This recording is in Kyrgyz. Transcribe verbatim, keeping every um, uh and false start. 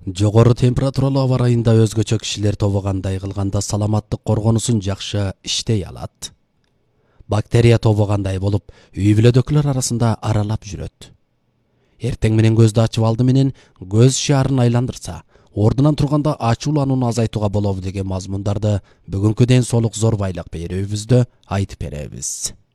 Жогору температуралуу аба ырайында өзгөчө кишилер тобогандай кылганда саламаттык коргонусун жакшы иштей алат. Бактерия тобогандай болуп, үй бүлөдөгүлөр арасында аралап жүрөт. Эртең менен көздү ачып алды менен көз шаарын айландырса, ордунан турганда ачууланууну азайтууга болобу деген мазмундарды бүгүнкү ден соолук зор байлык берүүбүздө айтып беребиз.